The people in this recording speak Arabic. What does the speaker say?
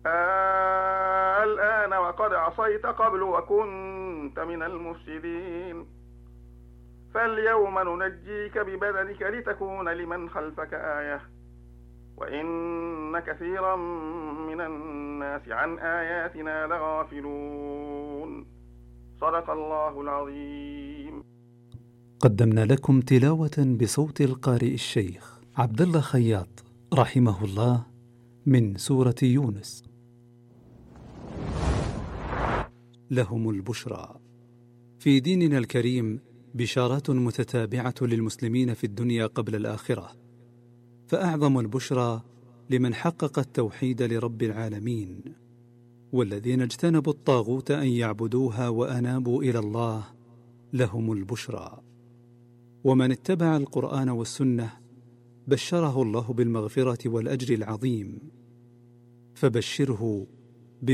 الآن وقد عصيت قبل وكنت من المفسدين. فاليوم ننجيك ببدنك لتكون لمن خلفك آية وإن كثيرا من الناس عن آياتنا لغافلون. صدق الله العظيم. قدمنا لكم تلاوة بصوت القارئ الشيخ عبد الله خياط رحمه الله من سورة يونس. لهم البشرى. في ديننا الكريم بشارات متتابعة للمسلمين في الدنيا قبل الآخرة، فأعظم البشرى لمن حقق التوحيد لرب العالمين، والذين اجتنبوا الطاغوت أن يعبدوها وأنابوا إلى الله لهم البشرى. ومن اتبع القرآن والسنة بشره الله بالمغفرة والأجر العظيم، فبشره